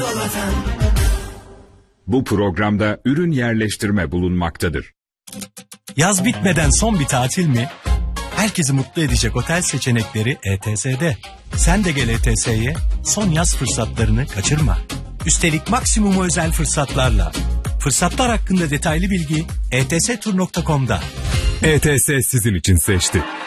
Bu programda ürün yerleştirme bulunmaktadır. Yaz bitmeden son bir tatil mi? Herkesi mutlu edecek otel seçenekleri ETS'de. Sen de gel ETS'ye, son yaz fırsatlarını kaçırma. Üstelik maksimum özel fırsatlarla. Fırsatlar hakkında detaylı bilgi etstur.com'da. ETS sizin için seçti.